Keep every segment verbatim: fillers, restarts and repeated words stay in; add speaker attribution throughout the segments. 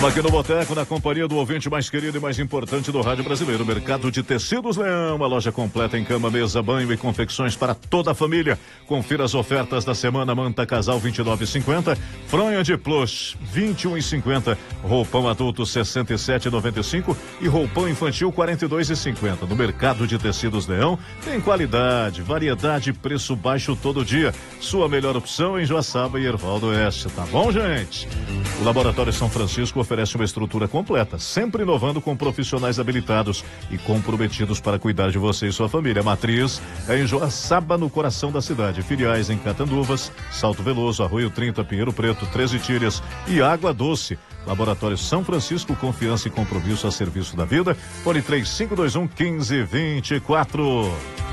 Speaker 1: Estamos aqui no Boteco, na companhia do ouvinte mais querido e mais importante do rádio brasileiro, Mercado de Tecidos Leão, uma loja completa em cama, mesa, banho e confecções para toda a família. Confira as ofertas da semana: manta casal vinte e nove e cinquenta, fronha de plush vinte e um e cinquenta, roupão adulto sessenta e sete e noventa e cinco e roupão infantil quarenta e dois e cinquenta. No Mercado de Tecidos Leão tem qualidade, variedade e preço baixo todo dia. Sua melhor opção em Joaçaba e Ervaldo Oeste, tá bom, gente? O Laboratório São Francisco oferece uma estrutura completa, sempre inovando com profissionais habilitados e comprometidos para cuidar de você e sua família. A matriz é em Joaçaba, no coração da cidade. Filiais em Catanduvas, Salto Veloso, Arroio trinta, Pinheiro Preto, Treze Tílias e Água Doce. Laboratório São Francisco, confiança e compromisso a serviço da vida. Fone três cinco dois um, quinze vinte e quatro.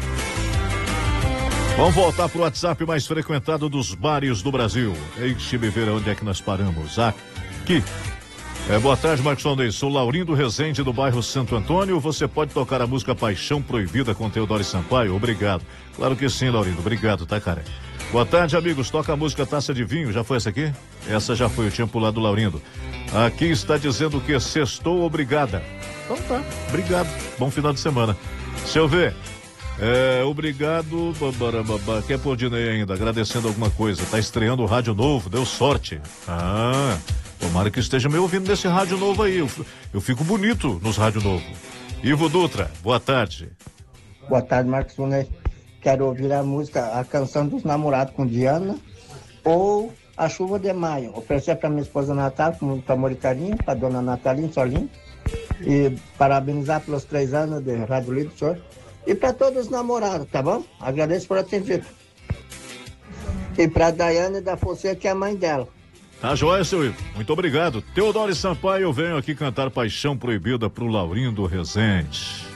Speaker 1: Vamos voltar para o WhatsApp mais frequentado dos bares do Brasil. Deixe-me ver onde é que nós paramos. Aqui. É, boa tarde, Marcos Valdez. Sou Laurindo Rezende, do bairro Santo Antônio. Você pode tocar a música Paixão Proibida com Teodoro Sampaio? Obrigado. Claro que sim, Laurindo. Obrigado, tá, cara? Boa tarde, amigos. Toca a música Taça de Vinho. Já foi essa aqui? Essa já foi. Eu tinha pulado do Laurindo. Aqui está dizendo que sextou, obrigada. Então tá. Obrigado. Bom final de semana. Deixa eu ver. É, obrigado. Babá, quer pôr Dinei ainda? Agradecendo alguma coisa. Tá estreando o rádio novo. Deu sorte. Ah... Tomara que esteja me ouvindo nesse rádio novo aí. Eu, eu fico bonito nos rádio novo. Ivo Dutra, boa tarde.
Speaker 2: Boa tarde, Marcos Nunes. Quero ouvir a música, a canção dos namorados com Diana ou A Chuva de Maio. Oferecer para minha esposa Natal, com muito amor e carinho, para dona Natalinha Solim. E parabenizar pelos três anos de Rádio Livre, senhor. E para todos os namorados, tá bom? Agradeço por atender. E para a Daiane da Fonseca, que é a mãe dela.
Speaker 1: Tá joia, seu Ivo. Muito obrigado. Teodoro Sampaio, eu venho aqui cantar Paixão Proibida pro Laurindo Rezende.